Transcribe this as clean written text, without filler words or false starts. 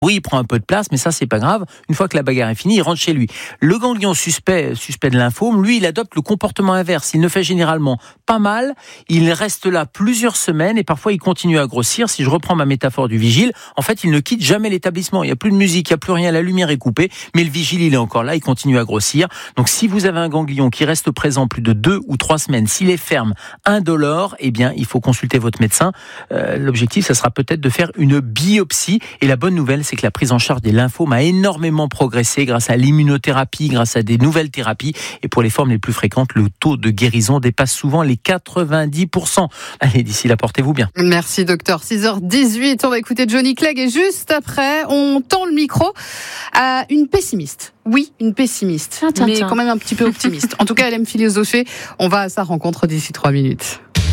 oui, il prend un peu de place, mais ça, c'est pas grave. Une fois que la bagarre est finie, il rentre chez lui. Le ganglion suspect de lymphome, lui, il adopte le comportement inverse. Il ne fait généralement pas mal. Il reste là plusieurs semaines et parfois, il continue à grossir. Si je reprends ma métaphore du vigile, en fait, il ne quitte jamais l'établissement. Il n'y a plus de musique, il n'y a plus rien, la lumière est coupée, mais le vigile, il est encore là, il continue à grossir. Donc, si vous avez un ganglion qui reste présent plus de 2 ou 3 semaines, s'il est ferme, indolore, eh bien, il faut consulter votre médecin. L'objectif, ça sera peut-être de faire une biopsie. Et la bonne nouvelle, c'est que la prise en charge des lymphomes a énormément progressé grâce à l'immunothérapie, grâce à des nouvelles thérapies. Et pour les formes les plus fréquentes, le taux de guérison dépasse souvent les 90%. Allez, d'ici là, portez-vous bien. Merci, docteur. 6h18, on va écouter Johnny Clegg et juste après, on tend le micro à une pessimiste. Oui, une pessimiste, mais quand même un petit peu optimiste. En tout cas, elle aime philosopher. On va à sa rencontre d'ici 3 minutes.